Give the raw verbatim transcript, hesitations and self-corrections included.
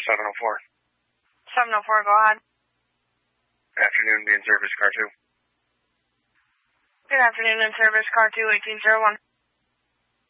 seven oh four. seven oh four, go ahead. Afternoon, being service car two. Good afternoon, in service car two, eighteen oh one.